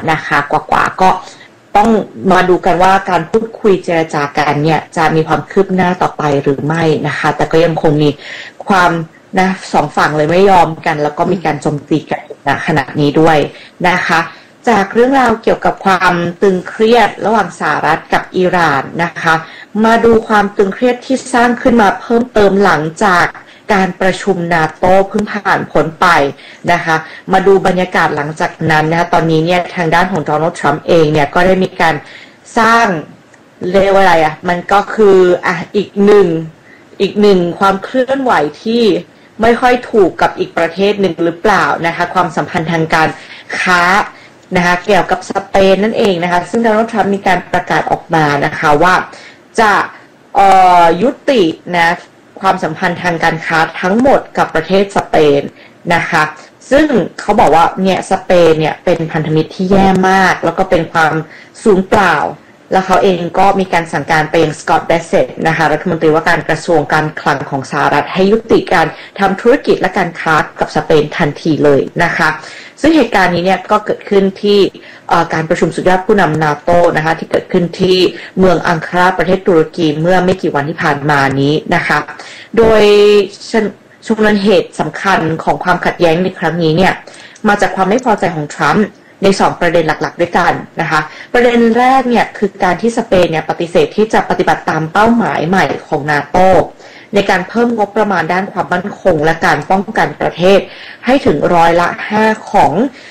นะคะกว่าก็ต้องมาดูกันว่าการพูดคุยเจรจากันเนี่ยจะมีความคืบหน้าต่อไปหรือไม่นะคะแต่ก็ยังคงมีความนะสองฝั่งเลยไม่ยอมกันแล้วก็มีการโจมตีกันณขณะนี้ด้วยนะคะจากเรื่องราวเกี่ยวกับความตึงเครียดระหว่างสหรัฐกับอิหร่านนะคะมาดูความตึงเครียดที่สร้างขึ้นมาเพิ่มเติมหลังจากการประชุมนาโต้เพิ่งผ่านพ้นไปนะคะมาดูบรรยากาศหลังจากนั้นนะคะตอนนี้เนี่ยทางด้านของโดนัลด์ทรัมป์เองเนี่ยก็ได้มีการสร้างเรียกว่าอะไรมันก็คืออีกหนึ่งความเคลื่อนไหวที่ไม่ค่อยถูกกับอีกประเทศหนึ่งหรือเปล่านะคะความสัมพันธ์ทางการค้านะคะเกี่ยวกับสเปนนั่นเองนะคะซึ่งโดนัลด์ทรัมป์มีการประกาศออกมานะคะว่าจะยุตินะความสัมพันธ์ทางการค้าทั้งหมดกับประเทศสเปนนะคะซึ่งเขาบอกว่าเนี่ยสเปนเนี่ยเป็นพันธมิตรที่แย่มากแล้วก็เป็นความสูญเปล่าแล้วเขาเองก็มีการสั่งการไปยังสกอตต์ เบสเซตนะคะรัฐมนตรีว่าการกระทรวงการคลังของสหรัฐให้ยุติการทำธุรกิจและการค้ากับสเปนทันทีเลยนะคะซึ่งเหตุการณ์นี้เนี่ยก็เกิดขึ้นที่การประชุมสุดยอดผู้นำนาโต้นะคะที่เกิดขึ้นที่เมืองอังคาราประเทศตุรกีเมื่อไม่กี่วันที่ผ่านมานี้นะคะโดยชนวนเหตุสำคัญของความขัดแย้งในครั้งนี้เนี่ยมาจากความไม่พอใจของทรัมป์ใน2ประเด็นหลักๆด้วยกันนะคะประเด็นแรกเนี่ยคือการที่สเปนเนี่ยปฏิเสธที่จะปฏิบัติตามเป้าหมายใหม่ของนาโต้ในการเพิ่มงบประมาณด้านความมั่นคงและการป้องกันประเทศให้ถึง5%ของ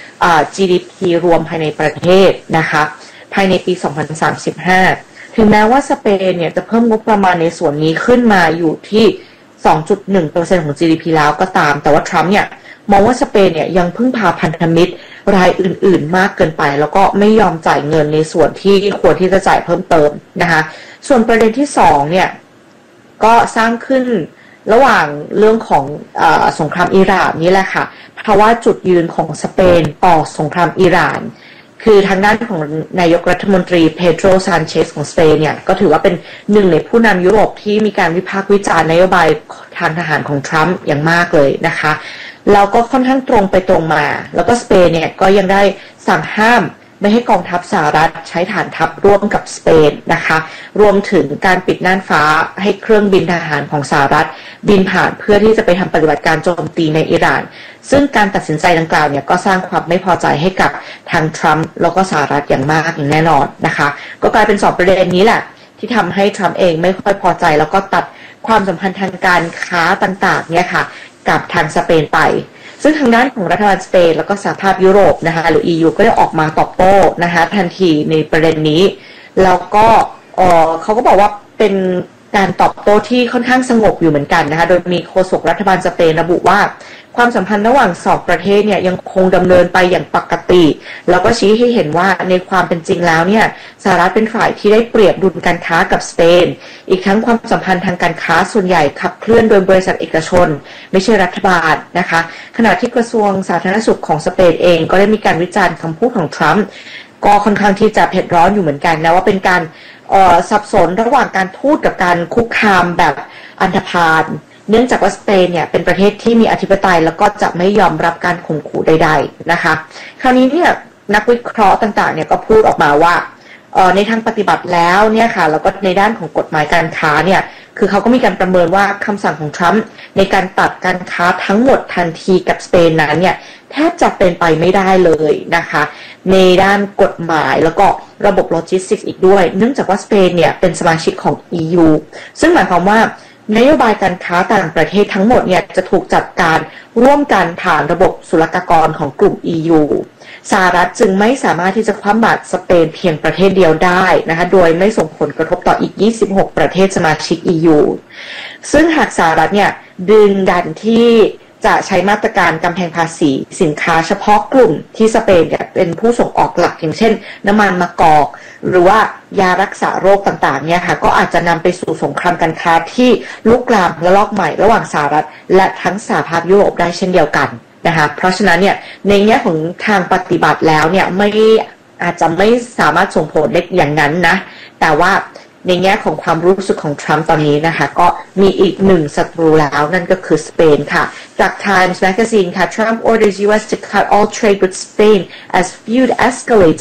GDP รวมภายในประเทศนะคะภายในปี 2035 ถึงแม้ว่าสเปนเนี่ยจะเพิ่มงบประมาณในส่วนนี้ขึ้นมาอยู่ที่ 2.1% ของ GDP แล้วก็ตามแต่ว่าทรัมป์เนี่ยมองว่าสเปนเนี่ยยังพึ่งพาพันธมิตรรายอื่นๆมากเกินไปแล้วก็ไม่ยอมจ่ายเงินในส่วนที่ควรที่จะจ่ายเพิ่มเติมนะคะส่วนประเด็นที่2เนี่ยก็สร้างขึ้นระหว่างเรื่องของสงครามอิหร่านนี่แหละค่ะเพราะว่าจุดยืนของสเปนต่อสงครามอิหร่านคือทางด้านของนายกรัฐมนตรีเปโตร ซานเชสของสเปนเนี่ยก็ถือว่าเป็นหนึ่งในผู้นำยุโรปที่มีการวิพากษ์วิจารณ์นโยบายทางทหารของทรัมป์อย่างมากเลยนะคะเราก็ค่อนข้างตรงไปตรงมาแล้วก็สเปนเนี่ยก็ยังได้สั่งห้ามไม่ให้กองทัพสหรัฐใช้ฐานทัพร่วมกับสเปนนะคะรวมถึงการปิดน่านฟ้าให้เครื่องบินทหารของสหรัฐบินผ่านเพื่อที่จะไปทำปฏิบัติการโจมตีในอิหร่านซึ่งการตัดสินใจดังกล่าวเนี่ยก็สร้างความไม่พอใจให้กับทางทรัมป์แล้วก็สหรัฐอย่างมากอย่างแน่นอนนะคะก็กลายเป็น2ประเด็นนี้แหละที่ทำให้ทรัมป์เองไม่ค่อยพอใจแล้วก็ตัดความสัมพันธ์ทางการค้าต่างๆเนี่ยค่ะกับทางสเปนไปซึ่งทางด้านของรัฐบาลสเปนแล้วก็สหภาพยุโรปนะคะหรือ EU ก็ได้ออกมาตอบโต้นะคะทันทีในประเด็นนี้แล้วก็เขาก็บอกว่าเป็นการตอบโต้ที่ค่อนข้างสงบอยู่เหมือนกันนะคะโดยมีโฆษกรัฐบาลสเปนระบุว่าความสัมพันธ์ระหว่าง2ประเทศเนี่ยยังคงดำเนินไปอย่างปกติแล้วก็ชี้ให้เห็นว่าในความเป็นจริงแล้วเนี่ยสหรัฐเป็นฝ่ายที่ได้เปรียบดุลการค้ากับสเปนอีกทั้งความสัมพันธ์ทางการค้าส่วนใหญ่ขับเคลื่อนโดยบริษัทเอกชนไม่ใช่รัฐบาลนะคะขณะที่กระทรวงสาธารณสุขของสเปนเองก็ได้มีการวิจารณ์คำพูดของทรัมป์ก็ค่อนข้างที่จะเผ็ดร้อนอยู่เหมือนกันนะว่าเป็นการสับสนระหว่างการทูตกับการคุกคามแบบอันธพาลเนื่องจากว่าสเปนเนี่ยเป็นประเทศที่มีอธิปไตยแล้วก็จะไม่ยอมรับการข่มขู่ใดๆนะคะคราวนี้เนี่ยนักวิเคราะห์ต่างๆเนี่ยก็พูดออกมาว่าในทางปฏิบัติแล้วเนี่ยค่ะแล้วก็ในด้านของกฎหมายการค้าเนี่ยคือเขาก็มีการประเมินว่าคำสั่งของทรัมป์ในการตัดการค้าทั้งหมดทันทีกับสเปนนั้นเนี่ยแทบจะเป็นไปไม่ได้เลยนะคะในด้านกฎหมายแล้วก็ระบบโลจิสติกส์อีกด้วยเนื่องจากว่าสเปนเนี่ยเป็นสมาชิกของ EU ซึ่งหมายความว่านโยบายการค้าต่างประเทศทั้งหมดเนี่ยจะถูกจัดการร่วมกันผ่านระบบศุลกากรของกลุ่ม EU สหรัฐจึงไม่สามารถที่จะคว่ำบาตรสเปนเพียงประเทศเดียวได้นะคะโดยไม่ส่งผลกระทบต่ออีก26ประเทศสมาชิก EU ซึ่งหากสหรัฐเนี่ยดึงดันที่จะใช้มาตรการกำแพงภาษีสินค้าเฉพาะกลุ่มที่สเปนเนี่ยเป็นผู้ส่งออกหลักอย่างเช่นน้ำมันมะกอกหรือว่ายารักษาโรคต่างๆเนี่ยค่ะก็อาจจะนำไปสู่สงครามการค้าที่ลุกลามระลอกใหม่ระหว่างสหรัฐและทั้งสหภาพยุโรปได้เช่นเดียวกันนะคะเพราะฉะนั้นเนี่ยในแง่ของทางปฏิบัติแล้วเนี่ยอาจจะไม่สามารถส่งผลได้อย่างนั้นนะแต่ว่าในแง่ของความรู้สึกของทรัมป์ตอนนี้นะคะก็มีอีกหนึ่งศัตรูแล้วนั่นก็คือสเปนค่ะจาก Times Magazine ค่ะ Trump orders U.S. to cut all trade with Spain as feud escalates